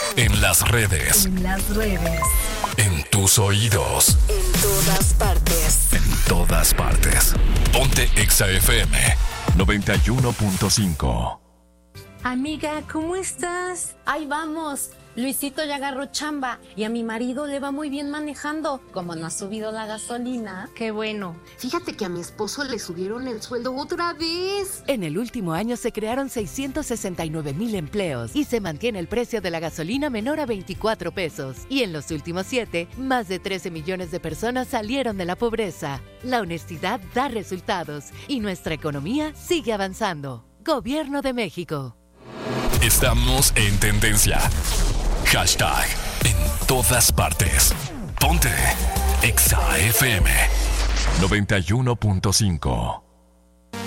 En las redes. En las redes. En tus oídos. En todas partes. En todas partes. Ponte Exa FM 91.5. Amiga, ¿cómo estás? Ahí vamos. Luisito ya agarró chamba y a mi marido le va muy bien manejando. Como no ha subido la gasolina. Qué bueno. Fíjate que a mi esposo le subieron el sueldo otra vez. En el último año se crearon 669,000 empleos y se mantiene el precio de la gasolina menor a 24 pesos. Y en los últimos 7, más de 13 millones de personas salieron de la pobreza. La honestidad da resultados y nuestra economía sigue avanzando. Gobierno de México. Estamos en tendencia. Hashtag en todas partes. Ponte Exa FM 91.5.